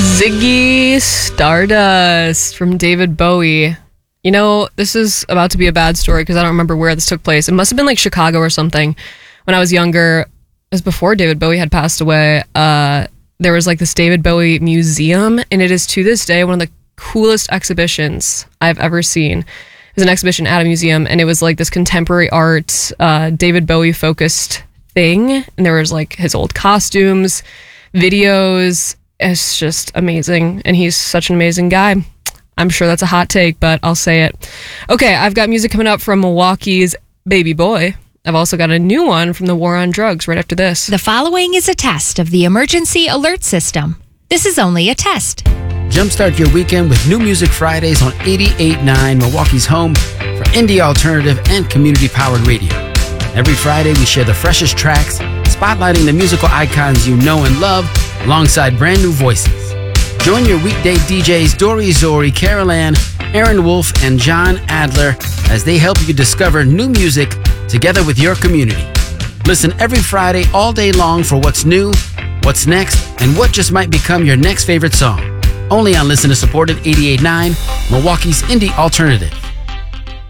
Ziggy Stardust from David Bowie. You know, this is about to be a bad story because I don't remember where this took place. It must have been like Chicago or something. When I was younger, it was before David Bowie had passed away. There was like this David Bowie museum, and it is to this day one of the coolest exhibitions I've ever seen. It was an exhibition at a museum, and it was like this contemporary art, David Bowie focused thing. And there was like his old costumes, videos. It's just amazing, and he's such an amazing guy. I'm sure that's a hot take, but I'll say it. Okay, I've got music coming up from Milwaukee's Baby Boy. I've also got a new one from the War on Drugs right after this. The following is a test of the emergency alert system. This is only a test. Jumpstart your weekend with New Music Fridays on 88.9, Milwaukee's home for indie alternative and community-powered radio. Every Friday, we share the freshest tracks, spotlighting the musical icons you know and love, alongside brand new voices. Join your weekday DJs Dory Zori, Carol Ann, Aaron Wolf, and John Adler as they help you discover new music together with your community. Listen every Friday all day long for what's new, what's next, and what just might become your next favorite song. Only on listener-supported 88.9, Milwaukee's indie alternative.